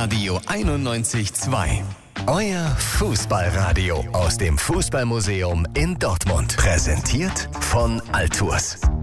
Hitradio 91.2. Euer Fußballradio aus dem Fußballmuseum in Dortmund. Präsentiert von Altours.